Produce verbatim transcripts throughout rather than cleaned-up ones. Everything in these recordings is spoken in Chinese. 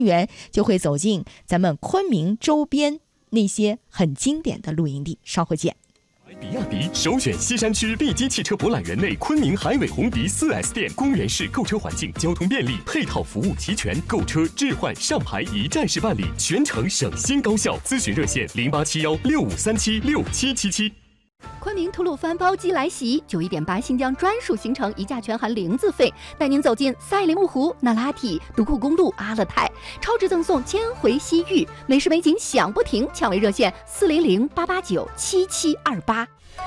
员就会走进咱们昆明周边那些很经典的露营地。稍后见。 比亚迪首选西山区利基汽车博览园内昆明海伟鸿迪 四 S 店，公园式购车环境，交通便利，配套服务齐全，购车置换上牌一站式办理，全程省心高效。咨询热线零八七幺六五三七六七七七。 昆明吐鲁番包机来袭，九一点八新疆专属行程，一价全含零自费，带您走进赛里木湖、那拉提、独库公路、阿勒泰，超值赠送千回西域，美食美景享不停，抢位热线四零零八八九七七二八。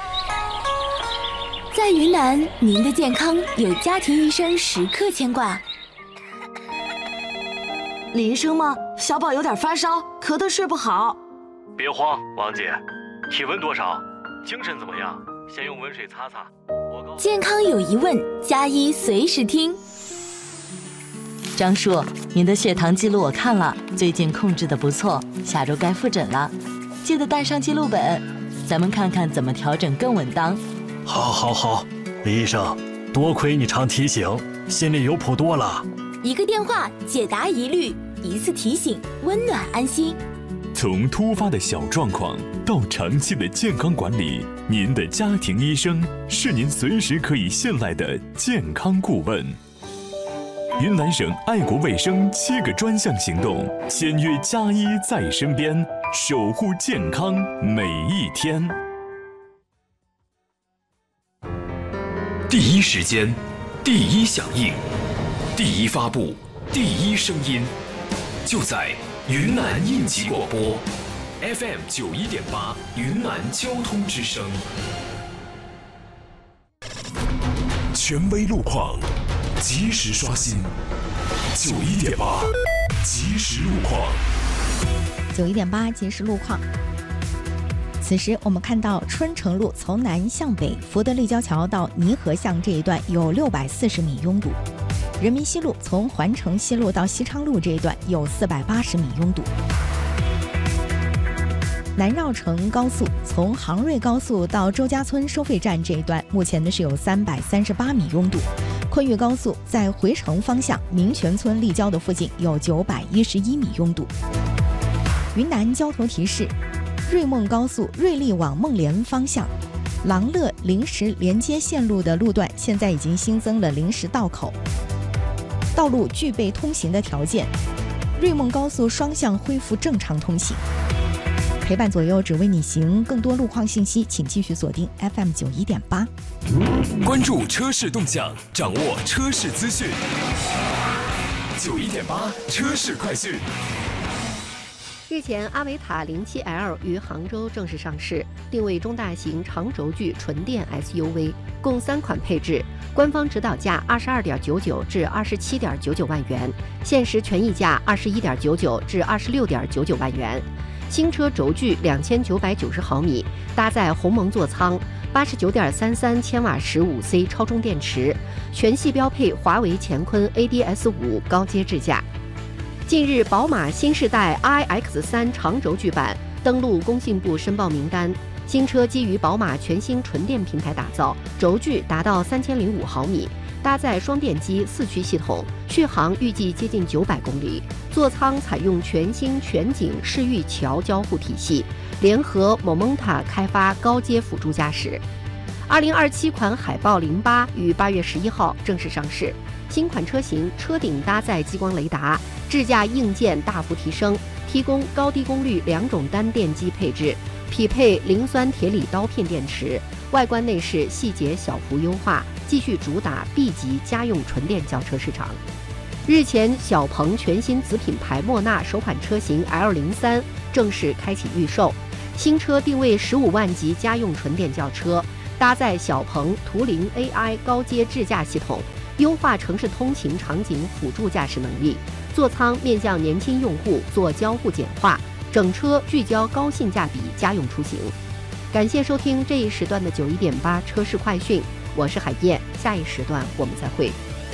在云南，您的健康有家庭医生时刻牵挂。 李医生吗？小宝有点发烧，咳得睡不好。 别慌，王姐，体温多少？精神怎么样？先用温水擦擦。 健康有疑问，加医随时听。 张叔，您的血糖记录我看了，最近控制的不错，下周该复诊了，记得带上记录本，咱们看看怎么调整更稳当。 好，好，好，李医生，多亏你常提醒，心里有谱多了。 一个电话解答疑虑，一次提醒，温暖安心。 从突发的小状况到长期的健康管理，您的家庭医生是您随时可以信赖的健康顾问。云南省爱国卫生七个专项行动，签约加医在身边，守护健康每一天。 第一时间，第一响应，第一发布，第一声音，就在云南应急广播 F M 九一点八，云南交通之声。 权威路况，及时刷新。九一点八，即时路况。 九一点八，即时路况。此时我们看到春城路从南向北，福德立交桥到泥河巷这一段有六百四十米拥堵。人民西路从环城西路到西昌路这一段有四百八十米拥堵。南绕城高速从杭瑞高速到周家村收费站这一段，目前呢是有三百三十八米拥堵。昆玉高速在回城方向民权村立交的附近有九百一十一米拥堵。云南交通提示：瑞梦高速瑞丽往孟连方向郎乐临时连接线路的路段现在已经新增了临时道口，道路具备通行的条件，瑞梦高速双向恢复正常通行。陪伴左右，只为你行。更多路况信息，请继续锁定 F M 九一点八。 关注车市动向，掌握车市资讯。九一点八车市快讯。 日前，阿维塔零七 L 于杭州正式上市，定位中大型长轴距纯电 S U V， 共三款配置，官方指导价二十二点九九至二十七点九九万元，限时权益价二十一点九九至二十六点九九万元。新车轴距两千九百九十毫米，搭载鸿蒙座舱，八十九点三三千瓦时五 C 超充电池，全系标配华为乾坤 A D S 五 高阶智驾。近日，宝马新世代 I X 三 长轴距版登陆工信部申报名单。新车基于宝马全新纯电平台打造，轴距达到三千零五毫米，搭载双电机四驱系统，续航预计接近九百公里。座舱采用全新全景视域桥交互体系，联合 Momenta 开发高阶辅助驾驶。二零二七款海豹零八于八月十一号正式上市。新款车型车顶搭载激光雷达，智驾硬件大幅提升，提供高低功率两种单电机配置，匹配磷酸铁锂刀片电池。外观内饰细节小幅优化，继续主打 B 级家用纯电轿车市场。日前，小鹏全新子品牌莫纳首款车型 L 零三 正式开启预售。新车定位十五万级家用纯电轿车，搭载小鹏图灵 A I 高阶智驾系统，优化城市通勤场景辅助驾驶能力。座舱面向年轻用户做交互简化，整车聚焦高性价比家用出行。感谢收听这一时段的九一点八车市快讯，我是海燕，下一时段我们再会。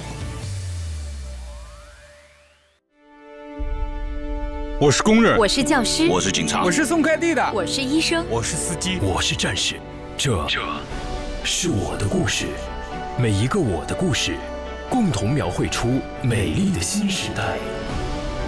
我是工人， 我是教师， 我是警察， 我是送快递的， 我是医生， 我是司机， 我是战士。这这是我的故事，每一个我的故事，共同描绘出美丽的新时代。